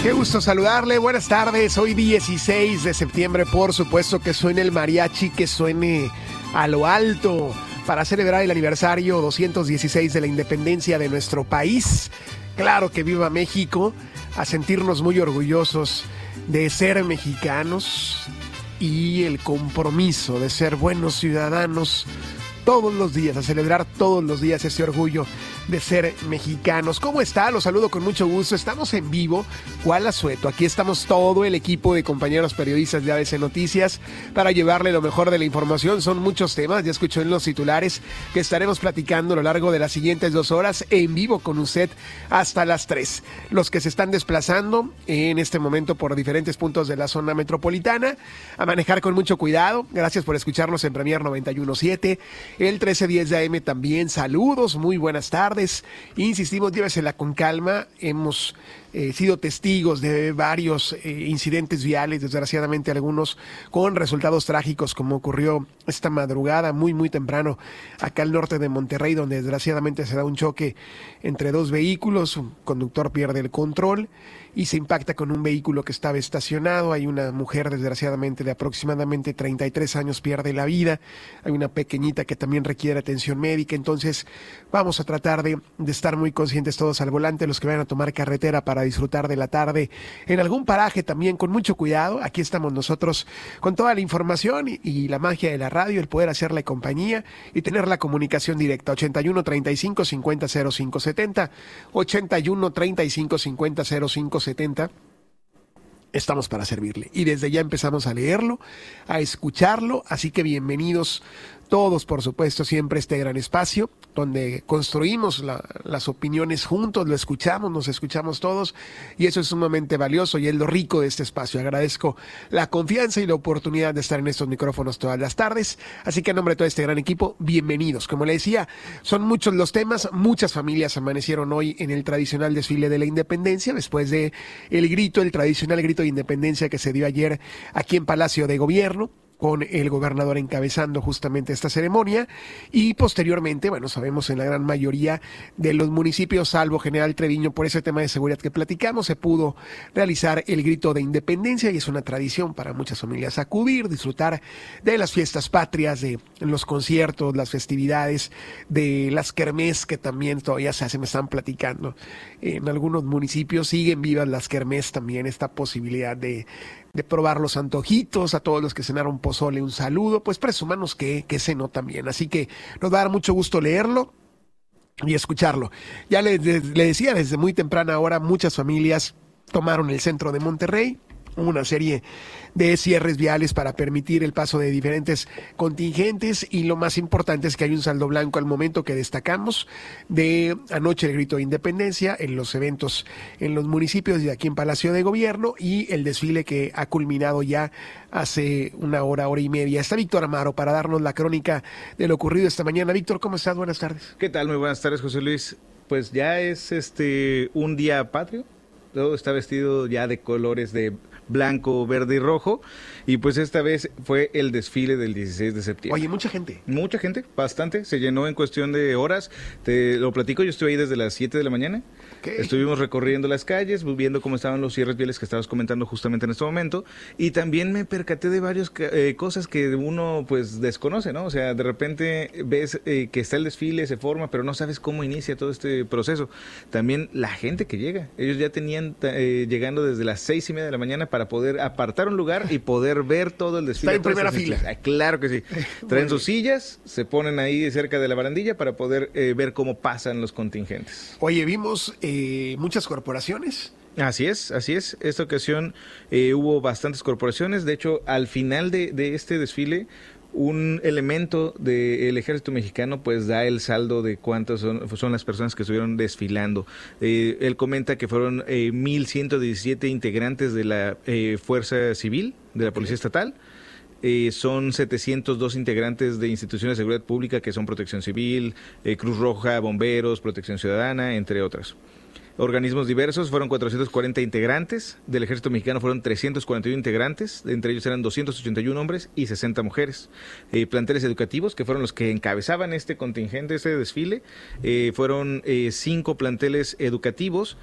Qué gusto saludarle, buenas tardes, hoy 16 de septiembre, por supuesto que suene el mariachi, que suene a lo alto para celebrar el aniversario 216 de la independencia de nuestro país. Claro que viva México, a sentirnos muy orgullosos de ser mexicanos y el compromiso de ser buenos ciudadanos todos los días, a celebrar todos los días ese orgullo de ser mexicanos. ¿Cómo está? Los saludo con mucho gusto. Estamos en vivo, Gualasueto. Aquí estamos todo el equipo de compañeros periodistas de ABC Noticias para llevarle lo mejor de la información. Son muchos temas, ya escuchó en los titulares, que estaremos platicando a lo largo de las siguientes 2 horas en vivo con usted hasta las 3. Los que se están desplazando en este momento por diferentes puntos de la zona metropolitana, a manejar con mucho cuidado. Gracias por escucharnos en Premier 91.7, el 1310 de AM también. Saludos, muy buenas tardes. Insistimos, llévesela con calma. Hemos sido testigos de varios incidentes viales, desgraciadamente algunos con resultados trágicos, como ocurrió esta madrugada muy temprano acá al norte de Monterrey, donde desgraciadamente se da un choque entre 2 vehículos, un conductor pierde el control y se impacta con un vehículo que estaba estacionado. Hay una mujer, desgraciadamente, de aproximadamente 33 años pierde la vida. Hay una pequeñita que también requiere atención médica. Entonces vamos a tratar de estar muy conscientes todos al volante, los que vayan a tomar carretera para disfrutar de la tarde en algún paraje también, con mucho cuidado. Aquí estamos nosotros con toda la información y la magia de la radio, el poder hacerle compañía y tener la comunicación directa. 81 35 50 05 70, 81 35 50 05 70. Estamos para servirle y desde ya empezamos a leerlo, a escucharlo, así que bienvenidos todos, por supuesto, siempre este gran espacio donde construimos las opiniones juntos, lo escuchamos, nos escuchamos todos y eso es sumamente valioso y es lo rico de este espacio. Agradezco la confianza y la oportunidad de estar en estos micrófonos todas las tardes, así que en nombre de todo este gran equipo, bienvenidos. Como le decía, son muchos los temas, muchas familias amanecieron hoy en el tradicional desfile de la independencia, después de el tradicional grito de independencia que se dio ayer aquí en Palacio de Gobierno, con el gobernador encabezando justamente esta ceremonia y posteriormente, bueno, sabemos en la gran mayoría de los municipios, salvo General Treviño, por ese tema de seguridad que platicamos, se pudo realizar el grito de independencia y es una tradición para muchas familias acudir, disfrutar de las fiestas patrias, de los conciertos, las festividades, de las kermés que también todavía se hacen, me están platicando. En algunos municipios siguen vivas las kermés también, esta posibilidad de probar los antojitos. A todos los que cenaron pozole, un saludo, pues presumanos que cenó también. Así que nos va a dar mucho gusto leerlo y escucharlo. Ya le decía, desde muy temprana hora, muchas familias tomaron el centro de Monterrey, una serie de cierres viales para permitir el paso de diferentes contingentes y lo más importante es que hay un saldo blanco al momento que destacamos de anoche el grito de independencia en los eventos en los municipios y aquí en Palacio de Gobierno y el desfile que ha culminado ya hace una hora y media. Está Víctor Amaro para darnos la crónica de lo ocurrido esta mañana. Víctor, ¿cómo estás? Buenas tardes. ¿Qué tal? Muy buenas tardes, José Luis. Pues ya es un día patrio. Todo está vestido ya de colores de blanco, verde y rojo, y pues esta vez fue el desfile del 16 de septiembre. Oye, mucha gente, bastante, se llenó en cuestión de horas. Te lo platico, yo estuve ahí desde las 7 de la mañana. Okay. Estuvimos recorriendo las calles, viendo cómo estaban los cierres viales que estabas comentando justamente en este momento, y también me percaté de varias cosas que uno pues desconoce, ¿no? O sea, de repente ves que está el desfile, se forma, pero no sabes cómo inicia todo este proceso. También la gente que llega, ellos ya tenían llegando desde las 6:30 de la mañana para poder apartar un lugar y poder ver todo el desfile. Está en primera fila. Claro que sí. Traen sus sillas, se ponen ahí cerca de la barandilla para poder ver cómo pasan los contingentes. Oye, vimos muchas corporaciones. Así es. Esta ocasión hubo bastantes corporaciones. De hecho, al final de este desfile, un elemento del Ejército Mexicano pues da el saldo de cuántas son las personas que estuvieron desfilando. Él comenta que fueron 1,117 integrantes de la Fuerza Civil, de la Policía Estatal. Son 702 integrantes de instituciones de seguridad pública que son Protección Civil, Cruz Roja, Bomberos, Protección Ciudadana, entre otras. Organismos diversos fueron 440 integrantes, del Ejército Mexicano fueron 341 integrantes, entre ellos eran 281 hombres y 60 mujeres. Planteles educativos, que fueron los que encabezaban este contingente, este desfile, fueron 5 planteles educativos,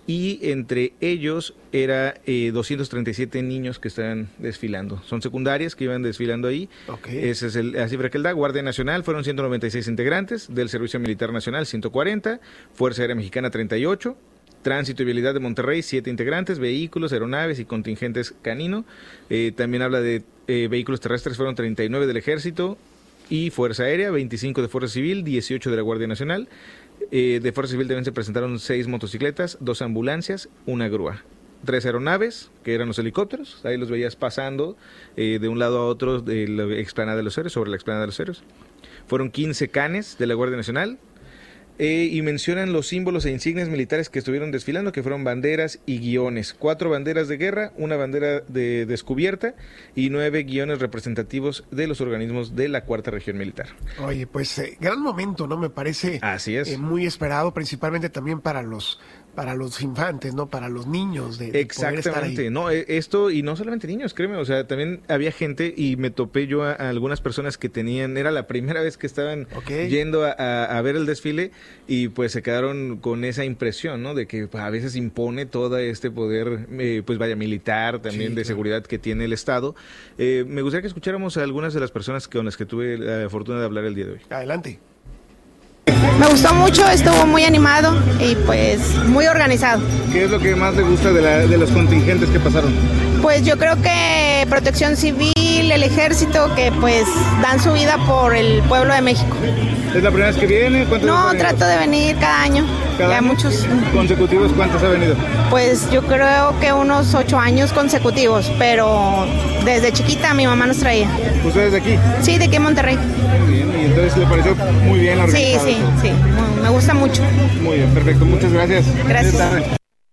y entre ellos era 237 niños que estaban desfilando. Son secundarias que iban desfilando ahí. Okay. Esa es la cifra que él da. Guardia Nacional fueron 196 integrantes, del Servicio Militar Nacional 140, Fuerza Aérea Mexicana 38, Tránsito y Vialidad de Monterrey 7 integrantes, vehículos, aeronaves y contingentes canino. También habla de vehículos terrestres, fueron 39 del Ejército y Fuerza Aérea, 25 de Fuerza Civil, 18 de la Guardia Nacional. De Fuerza Civil también se presentaron 6 motocicletas, 2 ambulancias, una grúa. 3 aeronaves, que eran los helicópteros, ahí los veías pasando de un lado a otro de la explanada de los Héroes, sobre la explanada de los Héroes. Fueron 15 canes de la Guardia Nacional. Y mencionan los símbolos e insignias militares que estuvieron desfilando, que fueron banderas y guiones. 4 banderas de guerra, una bandera de descubierta y 9 guiones representativos de los organismos de la Cuarta Región Militar. Oye, pues gran momento, ¿no? Me parece Así es. Muy esperado, principalmente también para los infantes, ¿no? Para los niños de poder estar ahí. No, esto, y no solamente niños, créeme, o sea, también había gente, y me topé yo a algunas personas que tenían, era la primera vez que estaban yendo a ver el desfile, y pues se quedaron con esa impresión, ¿no? De que pues, a veces impone todo este poder, pues vaya, militar, también de seguridad que tiene el Estado. Me gustaría que escucháramos a algunas de las personas con las que tuve la fortuna de hablar el día de hoy. Adelante. Me gustó mucho, estuvo muy animado y pues muy organizado. ¿Qué es lo que más le gusta de los contingentes que pasaron? Pues yo creo que Protección Civil, el Ejército, que pues dan su vida por el pueblo de México. ¿Es la primera vez que viene? No, trato de venir cada año. ¿Cada año? Muchos. ¿Consecutivos cuántos ha venido? Pues yo creo que unos 8 años consecutivos, pero desde chiquita mi mamá nos traía. ¿Usted es de aquí? Sí, de aquí en Monterrey. Muy bien, y entonces le pareció muy bien organizado. Sí, me gusta mucho. Muy bien, perfecto, muchas gracias. Gracias.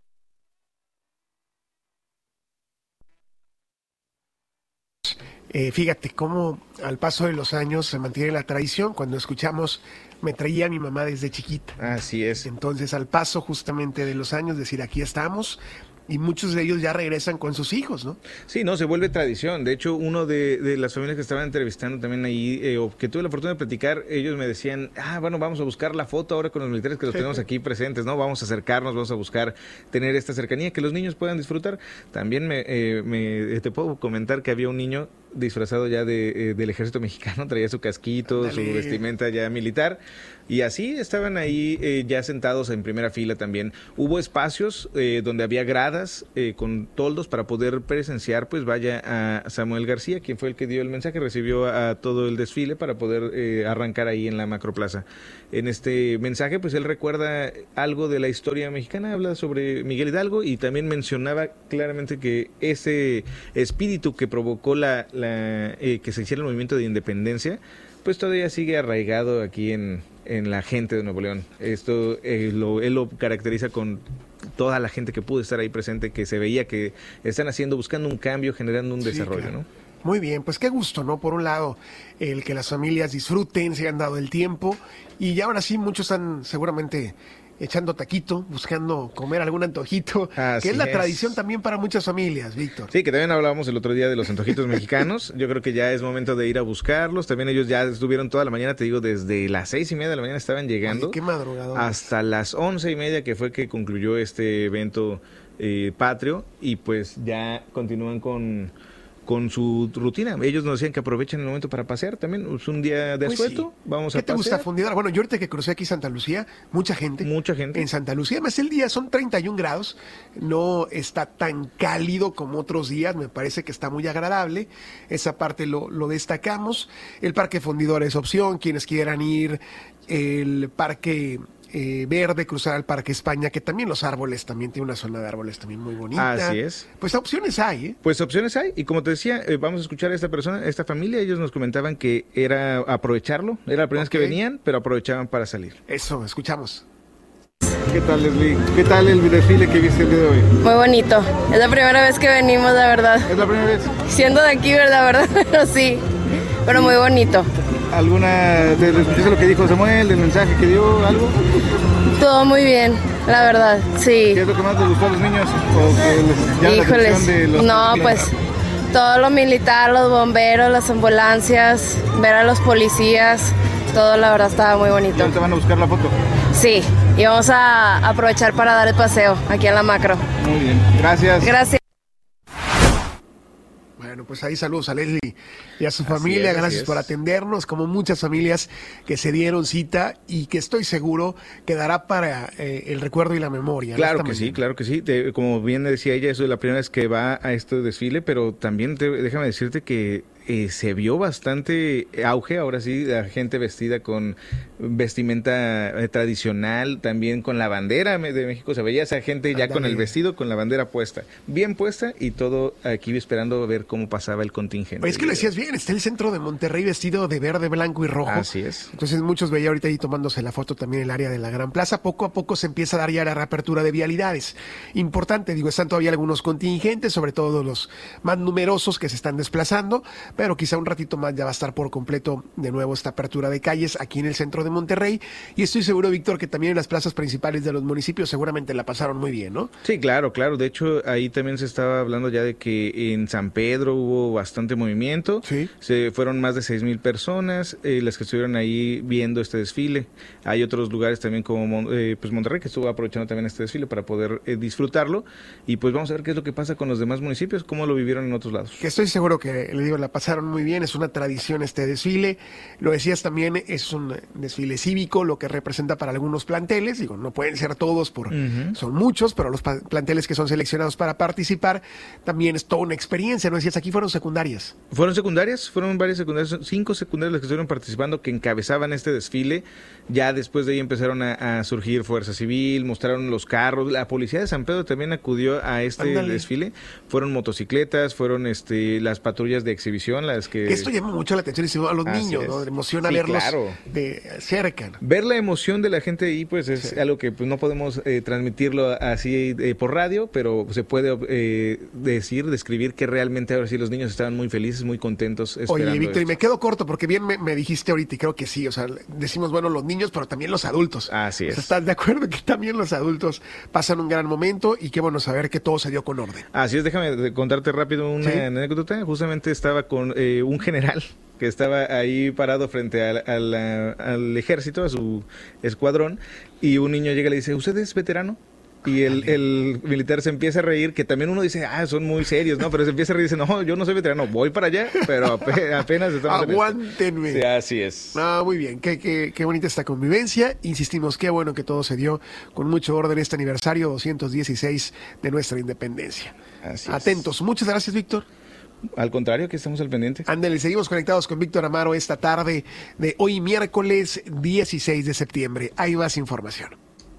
Fíjate cómo al paso de los años se mantiene la tradición. Cuando escuchamos, me traía mi mamá desde chiquita. Así es. Entonces, al paso justamente de los años, decir, aquí estamos, y muchos de ellos ya regresan con sus hijos, ¿no? Sí, no, se vuelve tradición. De hecho, uno de las familias que estaban entrevistando también ahí, o que tuve la fortuna de platicar, ellos me decían, bueno, vamos a buscar la foto ahora con los militares que los tenemos aquí presentes, ¿no? Vamos a acercarnos, vamos a buscar tener esta cercanía, que los niños puedan disfrutar. También te puedo comentar que había un niño disfrazado ya del Ejército Mexicano, traía su casquito, su vestimenta ya militar, y así estaban ahí ya sentados en primera fila también. Hubo espacios donde había gradas con toldos para poder presenciar, pues vaya, a Samuel García, quien fue el que dio el mensaje, recibió a todo el desfile para poder arrancar ahí en la Macroplaza. En este mensaje, pues él recuerda algo de la historia mexicana, habla sobre Miguel Hidalgo, y también mencionaba claramente que ese espíritu que provocó que se hiciera el movimiento de independencia, pues todavía sigue arraigado aquí en la gente de Nuevo León. Esto él lo caracteriza con toda la gente que pudo estar ahí presente, que se veía que están buscando un cambio, generando un desarrollo, claro, ¿no? Muy bien, pues qué gusto, ¿no? Por un lado, el que las familias disfruten, se han dado el tiempo, y ahora sí muchos están seguramente echando taquito, buscando comer algún antojito, que es la tradición también para muchas familias, Víctor. Sí, que también hablábamos el otro día de los antojitos mexicanos. Yo creo que ya es momento de ir a buscarlos. También ellos ya estuvieron toda la mañana, te digo, desde las 6:30 de la mañana estaban llegando. Ay, qué madrugador. Hasta las 11:30, que fue que concluyó este evento patrio, y pues ya continúan con su rutina. Ellos nos decían que aprovechen el momento para pasear también. Es un día de asueto, sí. Vamos a pasear. ¿Qué te gusta, fundidora? Bueno, yo ahorita que crucé aquí Santa Lucía, mucha gente. En Santa Lucía, además el día son 31 grados, no está tan cálido como otros días, me parece que está muy agradable. Esa parte lo destacamos. El Parque Fundidora es opción, quienes quieran ir, el Parque Verde, cruzar al Parque España, que también los árboles, también tiene una zona de árboles también muy bonita. Así es. Pues opciones hay, ¿eh? Pues opciones hay, y como te decía, vamos a escuchar a esta familia. Ellos nos comentaban que era aprovecharlo, era la primera vez que venían, pero aprovechaban para salir. Eso, escuchamos. ¿Qué tal, Leslie? ¿Qué tal el desfile que viste el día de hoy? Muy bonito, es la primera vez que venimos, la verdad. ¿Es la primera vez? Siendo de aquí, la verdad, pero sí, pero muy bonito. ¿Le escuchaste lo que dijo Samuel, el mensaje que dio, algo? Todo muy bien, la verdad, sí. ¿Qué es lo que más les gustó a los niños? ¿O que les llama la atención de los pues todo lo militar, los bomberos, las ambulancias, ver a los policías, todo la verdad estaba muy bonito. ¿Ya te van a buscar la foto? Sí. y vamos a aprovechar para dar el paseo aquí en la macro. Muy bien, gracias. Gracias. Bueno, pues ahí saludos a Leslie y a su familia, gracias por atendernos, como muchas familias que se dieron cita y que estoy seguro quedará para el recuerdo y la memoria. Claro que sí, claro que sí. Como bien decía ella, eso es la primera vez que va a este desfile, pero también déjame decirte que se vio bastante auge, ahora sí, la gente vestida con vestimenta tradicional, también con la bandera de México, se veía esa gente ya con el vestido, con la bandera puesta, bien puesta, y todo aquí esperando a ver cómo pasaba el contingente. Oye, es que lo decías bien, está el centro de Monterrey vestido de verde, blanco y rojo. Así es. Entonces muchos veía ahorita ahí tomándose la foto también en el área de la Gran Plaza. Poco a poco se empieza a dar ya la reapertura de vialidades. Importante, digo, están todavía algunos contingentes, sobre todo los más numerosos que se están desplazando, pero quizá un ratito más ya va a estar por completo de nuevo esta apertura de calles aquí en el centro de Monterrey, y estoy seguro, Víctor, que también en las plazas principales de los municipios seguramente la pasaron muy bien, ¿no? Sí, claro, de hecho ahí también se estaba hablando ya de que en San Pedro hubo bastante movimiento, sí. Se fueron más de 6,000 personas las que estuvieron ahí viendo este desfile. Hay otros lugares también como pues Monterrey, que estuvo aprovechando también este desfile para poder disfrutarlo, y pues vamos a ver qué es lo que pasa con los demás municipios, cómo lo vivieron en otros lados. Que estoy seguro que, le digo, la pasaron muy bien, es una tradición este desfile, lo decías también, es un desfile cívico, lo que representa para algunos planteles, digo, no pueden ser todos, son muchos, pero los planteles que son seleccionados para participar, también es toda una experiencia, ¿no decías? Aquí fueron secundarias. Fueron varias secundarias, 5 secundarias las que estuvieron participando, que encabezaban este desfile. Ya después de ahí empezaron a surgir Fuerza Civil, mostraron los carros, la policía de San Pedro también acudió a este desfile, fueron motocicletas, fueron las patrullas de exhibición, las que... Esto llama mucho la atención a los niños, ¿no? Emociona verlos de cerca. Ver la emoción de la gente ahí, pues es algo que pues, no podemos transmitirlo así por radio, pero se puede describir que realmente ahora sí los niños estaban muy felices, muy contentos esperando. Oye, Víctor, y me quedo corto porque bien me dijiste ahorita, y creo que sí, o sea, decimos, bueno, los niños, pero también los adultos. Así es. O sea, ¿estás de acuerdo que también los adultos pasan un gran momento y qué bueno saber que todo se dio con orden? Así es, déjame contarte rápido una anécdota. Justamente estaba con un general que estaba ahí parado frente al ejército, a su escuadrón, y un niño llega y le dice, ¿usted es veterano? Y el militar se empieza a reír, que también uno dice, son muy serios, ¿no? Pero se empieza a reír y dice, no, yo no soy veterano, voy para allá, pero apenas estamos Aguántenme. Sí, así es. No, muy bien, qué bonita esta convivencia. Insistimos, qué bueno que todo se dio con mucho orden este aniversario 216 de nuestra independencia. Así Atentos. Muchas gracias, Víctor. Al contrario, que estamos al pendiente. Ándale, seguimos conectados con Víctor Amaro esta tarde de hoy, miércoles 16 de septiembre. Hay más información.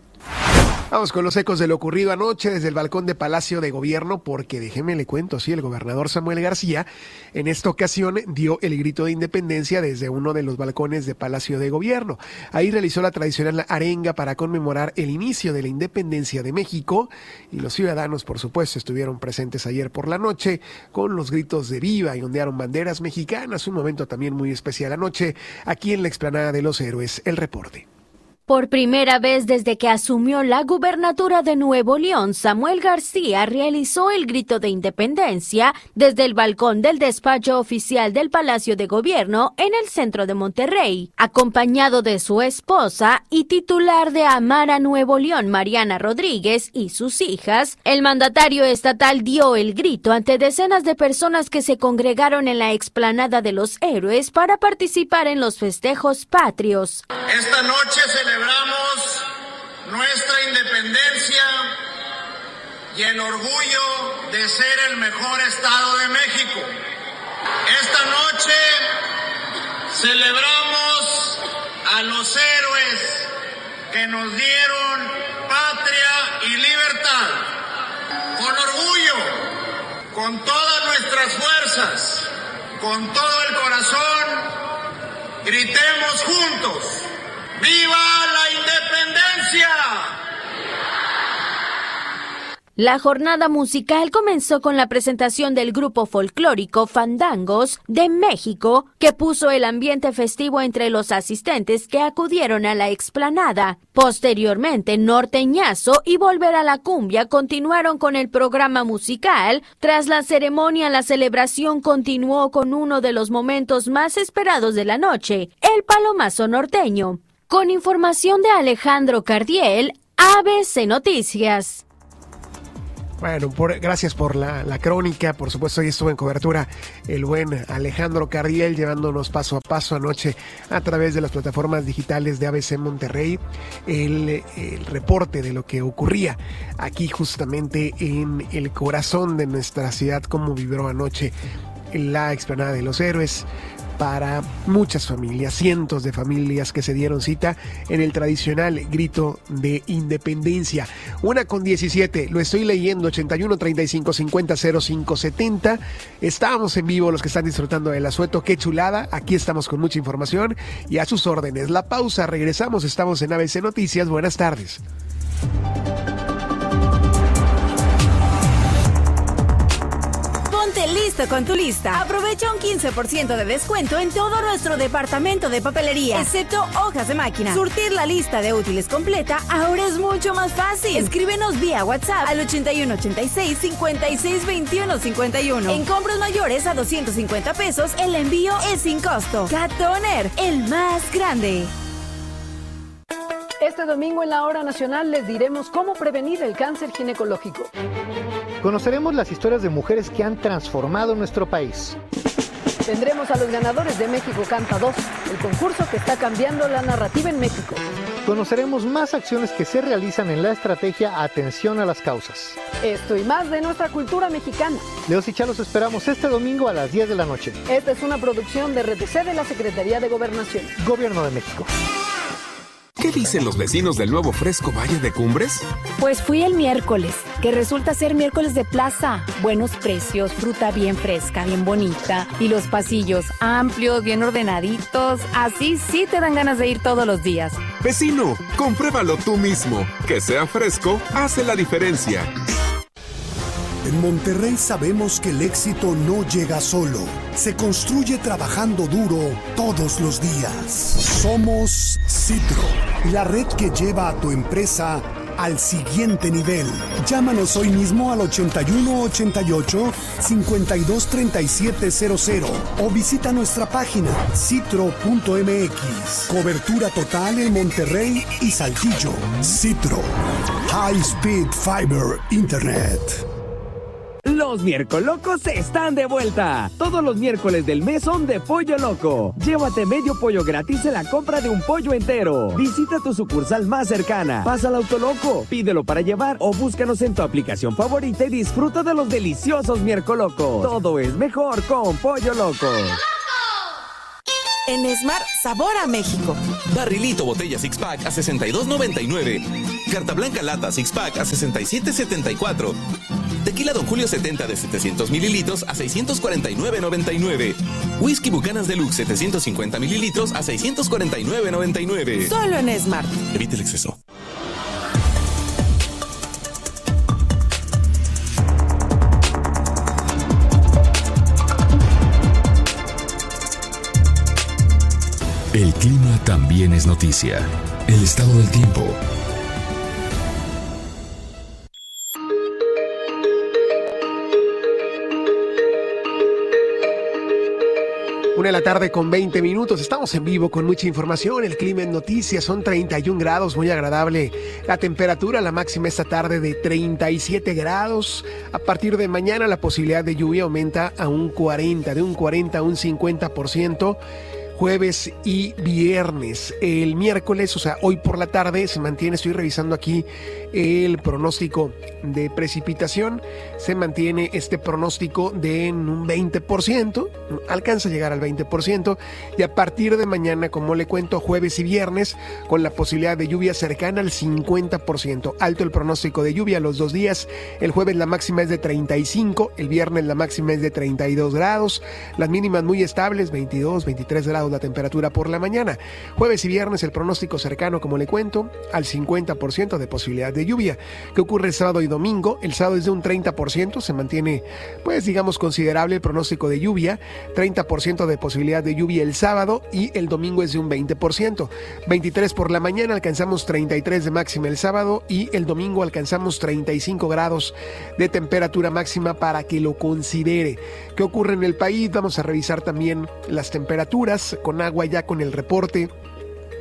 Vamos con los ecos de lo ocurrido anoche desde el balcón de Palacio de Gobierno, porque déjeme le cuento, sí, el gobernador Samuel García en esta ocasión dio el grito de independencia desde uno de los balcones de Palacio de Gobierno. Ahí realizó la tradicional arenga para conmemorar el inicio de la independencia de México, y los ciudadanos, por supuesto, estuvieron presentes ayer por la noche con los gritos de viva y ondearon banderas mexicanas. Un momento también muy especial anoche aquí en la explanada de los Héroes. El reporte. Por primera vez desde que asumió la gubernatura de Nuevo León, Samuel García realizó el grito de independencia desde el balcón del despacho oficial del Palacio de Gobierno en el centro de Monterrey, acompañado de su esposa y titular de Amara Nuevo León, Mariana Rodríguez, y sus hijas. El mandatario estatal dio el grito ante decenas de personas que se congregaron en la explanada de los Héroes para participar en los festejos patrios. Esta noche celebramos nuestra independencia y el orgullo de ser el mejor estado de México. Esta noche celebramos a los héroes que nos dieron patria y libertad. Con orgullo, con todas nuestras fuerzas, con todo el corazón, gritemos juntos: ¡Viva la independencia! La jornada musical comenzó con la presentación del grupo folclórico Fandangos de México, que puso el ambiente festivo entre los asistentes que acudieron a la explanada. Posteriormente, Norteñazo y Volver a la Cumbia continuaron con el programa musical. Tras la ceremonia, la celebración continuó con uno de los momentos más esperados de la noche, el Palomazo norteño. Con información de Alejandro Cardiel, ABC Noticias. Bueno, gracias por la crónica. Por supuesto, ahí estuvo en cobertura el buen Alejandro Cardiel, llevándonos paso a paso anoche a través de las plataformas digitales de ABC Monterrey el reporte de lo que ocurría aquí justamente en el corazón de nuestra ciudad, cómo vibró anoche en la explanada de los Héroes para muchas familias, cientos de familias que se dieron cita en el tradicional grito de independencia. 1:17, lo estoy leyendo, 81 35 50 05 70. Estábamos en vivo, los que están disfrutando del asueto, qué chulada. Aquí estamos con mucha información y a sus órdenes. La pausa, regresamos, estamos en ABC Noticias. Buenas tardes. Ponte listo con tu lista. Aprovecha un 15% de descuento en todo nuestro departamento de papelería, excepto hojas de máquina. Surtir la lista de útiles completa ahora es mucho más fácil. Escríbenos vía WhatsApp al 8186 56 21 51. En compras mayores a 250 pesos, el envío es sin costo. Cat Toner, el más grande. Este domingo en la Hora Nacional les diremos cómo prevenir el cáncer ginecológico. Conoceremos las historias de mujeres que han transformado nuestro país. Tendremos a los ganadores de México Canta 2, el concurso que está cambiando la narrativa en México. Conoceremos más acciones que se realizan en la estrategia Atención a las Causas. Esto y más de nuestra cultura mexicana. Leos y Chá los esperamos este domingo a las 10 de la noche. Esta es una producción de RTC de la Secretaría de Gobernación. Gobierno de México. ¿Qué dicen los vecinos del nuevo Fresco Valle de Cumbres? Pues fui el miércoles, que resulta ser miércoles de plaza. Buenos precios, fruta bien fresca, bien bonita. Y los pasillos amplios, bien ordenaditos. Así sí te dan ganas de ir todos los días. Vecino, compruébalo tú mismo. Que sea fresco hace la diferencia. En Monterrey sabemos que el éxito no llega solo, se construye trabajando duro todos los días. Somos Citro, la red que lleva a tu empresa al siguiente nivel. Llámanos hoy mismo al 8188 523700 o visita nuestra página citro.mx. Cobertura total en Monterrey y Saltillo. Citro, High Speed Fiber Internet. Los Miercolocos están de vuelta. Todos los miércoles del mes son de Pollo Loco. Llévate medio pollo gratis en la compra de un pollo entero. Visita tu sucursal más cercana. Pasa al Autoloco, pídelo para llevar o búscanos en tu aplicación favorita y disfruta de los deliciosos Miercolocos. Todo es mejor con Pollo Loco. En Esmar, sabor a México. Barrilito botella six pack a $62.99. Carta blanca lata six pack a $67.74. Tequila Don Julio 70 de 700 mililitros a $649.99. Whisky Bucanas Deluxe 750 mililitros a $649.99. Solo en Smart. Evite el exceso. El clima también es noticia. El estado del tiempo. Una de la tarde con 20 minutos. Estamos en vivo con mucha información. El clima en noticias, son 31 grados, muy agradable. La temperatura, la máxima esta tarde de 37 grados. A partir de mañana la posibilidad de lluvia aumenta a un 40, de un 40 a un 50%. Jueves y viernes. El miércoles, o sea, hoy por la tarde se mantiene, estoy revisando aquí el pronóstico de precipitación, se mantiene este pronóstico de un 20%, alcanza a llegar al 20%, y a partir de mañana, como le cuento, jueves y viernes, con la posibilidad de lluvia cercana al 50%. Alto el pronóstico de lluvia los 2 días, el jueves la máxima es de 35, el viernes la máxima es de 32 grados, las mínimas muy estables, 22, 23 grados la temperatura por la mañana. Jueves y viernes el pronóstico cercano, como le cuento, al 50% de posibilidad de lluvia. ¿Qué ocurre el sábado y domingo? El sábado es de un 30%, se mantiene, pues digamos, considerable el pronóstico de lluvia, 30% de posibilidad de lluvia el sábado y el domingo es de un 20%. 23 por la mañana, alcanzamos 33 de máxima el sábado y el domingo alcanzamos 35 grados de temperatura máxima para que lo considere. ¿Qué ocurre en el país? Vamos a revisar también las temperaturas con agua ya con el reporte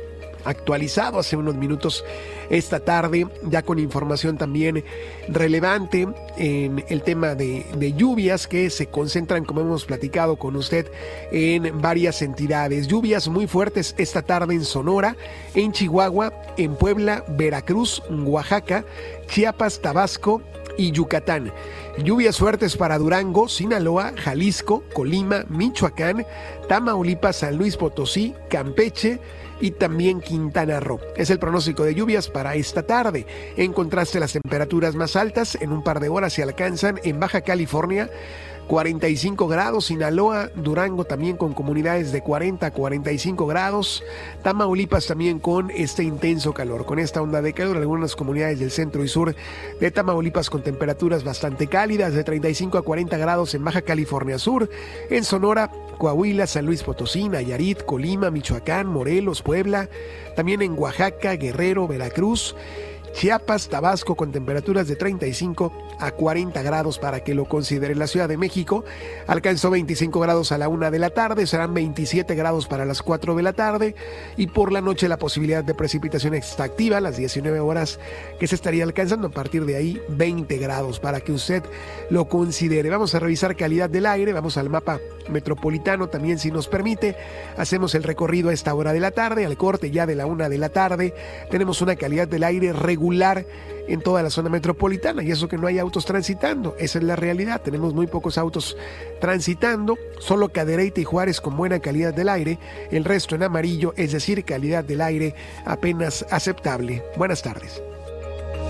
actualizado hace unos minutos esta tarde, ya con información también relevante en el tema de lluvias que se concentran, como hemos platicado con usted, en varias entidades. Lluvias muy fuertes esta tarde en Sonora, en Chihuahua, en Puebla, Veracruz, Oaxaca, Chiapas, Tabasco y Yucatán. Lluvias fuertes para Durango, Sinaloa, Jalisco, Colima, Michoacán, Tamaulipas, San Luis Potosí, Campeche y también Quintana Roo. Es el pronóstico de lluvias para esta tarde. En contraste, las temperaturas más altas en un par de horas se alcanzan en Baja California, 45 grados, Sinaloa, Durango también con comunidades de 40 a 45 grados, Tamaulipas también con este intenso calor, con esta onda de calor, algunas comunidades del centro y sur de Tamaulipas con temperaturas bastante cálidas de 35 a 40 grados en Baja California Sur, en Sonora, Coahuila, San Luis Potosí, Nayarit, Colima, Michoacán, Morelos, Puebla, también en Oaxaca, Guerrero, Veracruz, Chiapas, Tabasco con temperaturas de 35 a 40 grados para que lo considere. La Ciudad de México alcanzó 25 grados a la 1 de la tarde, serán 27 grados para las 4 de la tarde y por la noche la posibilidad de precipitación está activa a las 19 horas que se estaría alcanzando, a partir de ahí 20 grados para que usted lo considere. Vamos a revisar calidad del aire, vamos al mapa metropolitano también si nos permite, hacemos el recorrido a esta hora de la tarde, al corte ya de la 1 de la tarde, tenemos una calidad del aire regular en toda la zona metropolitana y eso que no hay autos transitando, esa es la realidad, tenemos muy pocos autos transitando, solo Cadereyta y Juárez con buena calidad del aire, el resto en amarillo, es decir, calidad del aire apenas aceptable. Buenas tardes.